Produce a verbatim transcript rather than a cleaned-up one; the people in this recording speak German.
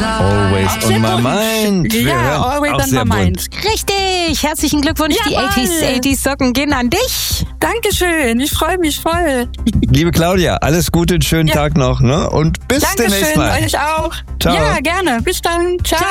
Always Auch on sehr my gut. mind. Wir hören Ja, always auch on sehr my bunt. mind. Richtig, herzlichen Glückwunsch. Die Jawohl. achtziger, achtziger Socken gehen an dich. Dankeschön, ich freue mich voll. Liebe Claudia, alles Gute, einen schönen Ja. Tag noch, ne? Und bis demnächst Dankeschön, mal. euch auch. Ciao. Ja, gerne. Bis dann. Ciao.